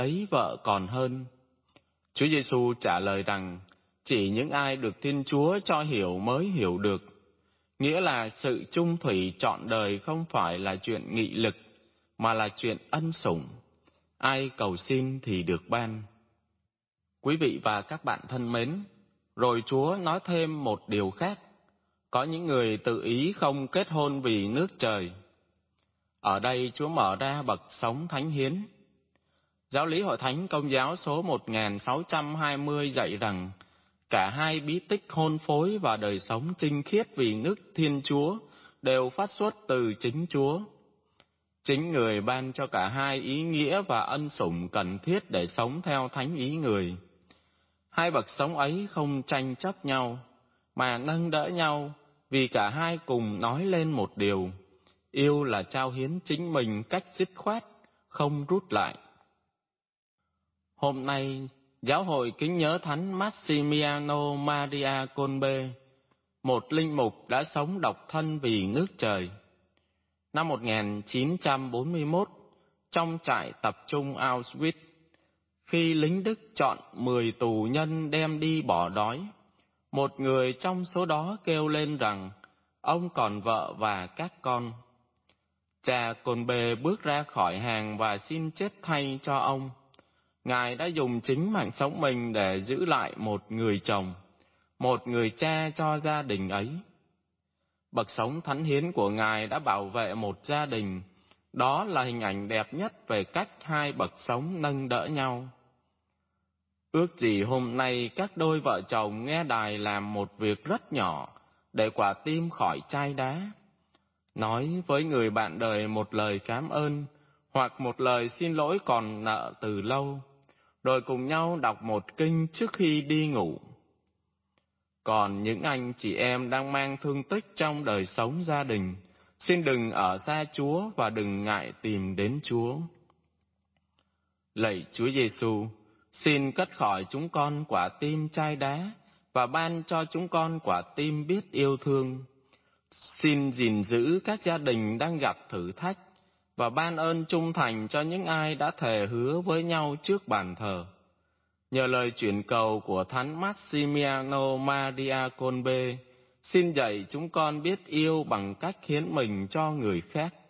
lấy vợ còn hơn. Chúa Giêsu trả lời rằng chỉ những ai được Thiên Chúa cho hiểu mới hiểu được. Nghĩa là sự chung thủy trọn đời không phải là chuyện nghị lực, mà là chuyện ân sủng. Ai cầu xin thì được ban. Quý vị và các bạn thân mến, rồi Chúa nói thêm một điều khác. Có những người tự ý không kết hôn vì nước trời. Ở đây Chúa mở ra bậc sống thánh hiến. Giáo lý Hội Thánh Công giáo số 1620 dạy rằng cả hai bí tích hôn phối và đời sống tinh khiết vì nước Thiên Chúa đều phát xuất từ chính Chúa. Chính Người ban cho cả hai ý nghĩa và ân sủng cần thiết để sống theo thánh ý Người. Hai bậc sống ấy không tranh chấp nhau, mà nâng đỡ nhau, vì cả hai cùng nói lên một điều: yêu là trao hiến chính mình cách dứt khoát, không rút lại. Hôm nay, Giáo hội kính nhớ Thánh Maximiano Maria Kolbe, một linh mục đã sống độc thân vì nước trời. Năm 1941, trong trại tập trung Auschwitz, khi lính Đức chọn 10 tù nhân đem đi bỏ đói, một người trong số đó kêu lên rằng ông còn vợ và các con. Cha Kolbe bước ra khỏi hàng và xin chết thay cho ông. Ngài đã dùng chính mạng sống mình để giữ lại một người chồng, một người cha cho gia đình ấy. Bậc sống thánh hiến của Ngài đã bảo vệ một gia đình. Đó là hình ảnh đẹp nhất về cách hai bậc sống nâng đỡ nhau. Ước gì hôm nay các đôi vợ chồng nghe đài làm một việc rất nhỏ để quả tim khỏi chai đá. Nói với người bạn đời một lời cảm ơn hoặc một lời xin lỗi còn nợ từ lâu, rồi cùng nhau đọc một kinh trước khi đi ngủ. Còn những anh chị em đang mang thương tích trong đời sống gia đình, xin đừng ở xa Chúa và đừng ngại tìm đến Chúa. Lạy Chúa Giêsu, xin cất khỏi chúng con quả tim chai đá và ban cho chúng con quả tim biết yêu thương. Xin gìn giữ các gia đình đang gặp thử thách và ban ơn trung thành cho những ai đã thề hứa với nhau trước bàn thờ. Nhờ lời chuyển cầu của Thánh Maximiano Maria Kolbe, xin dạy chúng con biết yêu bằng cách hiến mình cho người khác.